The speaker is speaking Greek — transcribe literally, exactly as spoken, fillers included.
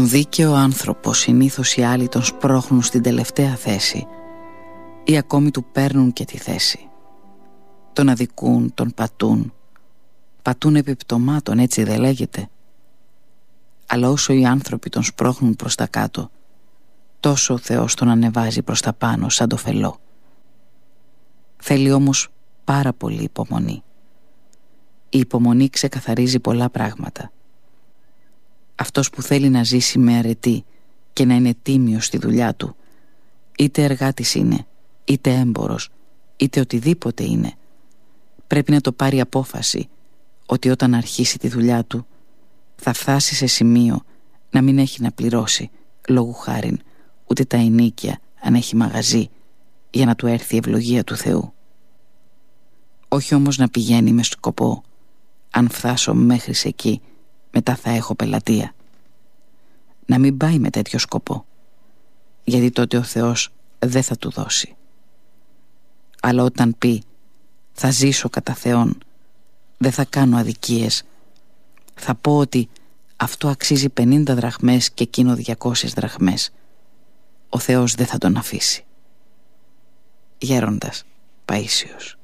Τον δίκαιο άνθρωπο συνήθως οι άλλοι τον σπρώχνουν στην τελευταία θέση ή ακόμη του παίρνουν και τη θέση. Τον αδικούν, τον πατούν, πατούν επιπτωμάτων, έτσι δεν λέγεται? Αλλά όσο οι άνθρωποι τον σπρώχνουν προς τα κάτω, τόσο ο Θεός τον ανεβάζει προς τα πάνω σαν το φελό. Θέλει όμως πάρα πολύ υπομονή. Η υπομονή ξεκαθαρίζει πολλά πράγματα. Αυτός που θέλει να ζήσει με αρετή και να είναι τίμιος στη δουλειά του, είτε εργάτης είναι, είτε έμπορος, είτε οτιδήποτε είναι, πρέπει να το πάρει απόφαση ότι όταν αρχίσει τη δουλειά του θα φτάσει σε σημείο να μην έχει να πληρώσει λόγου χάριν ούτε τα ενοίκια αν έχει μαγαζί, για να του έρθει η ευλογία του Θεού. Όχι όμως να πηγαίνει με σκοπό αν φτάσω μέχρι σε εκεί μετά θα έχω πελατεία. Να μην πάει με τέτοιο σκοπό, γιατί τότε ο Θεός δεν θα του δώσει. Αλλά όταν πει θα ζήσω κατά Θεόν, δεν θα κάνω αδικίες, θα πω ότι αυτό αξίζει πενήντα δραχμές και εκείνο διακόσιες δραχμές, ο Θεός δεν θα τον αφήσει. Γέροντας Παΐσιος.